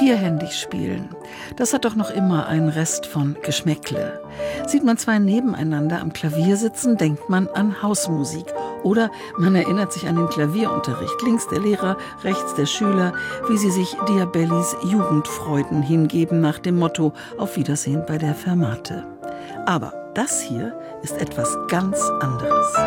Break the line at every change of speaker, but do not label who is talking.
vierhändig spielen. Das hat doch noch immer einen Rest von Geschmäckle. Sieht man zwei nebeneinander am Klavier sitzen, denkt man an Hausmusik. Oder man erinnert sich an den Klavierunterricht. Links der Lehrer, rechts der Schüler, wie sie sich Diabellis Jugendfreuden hingeben nach dem Motto Auf Wiedersehen bei der Fermate. Aber das hier ist etwas ganz anderes.